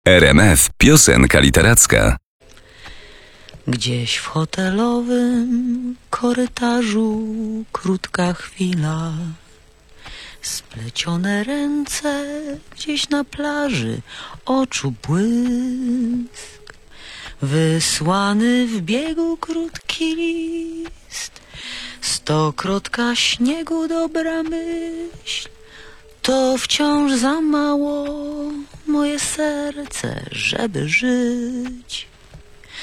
RMF Piosenka Literacka. Gdzieś w hotelowym korytarzu krótka chwila, splecione ręce gdzieś na plaży, oczu błysk, wysłany w biegu krótki list, stokrotka śniegu dobra myśl, to wciąż za mało moje serce, żeby żyć.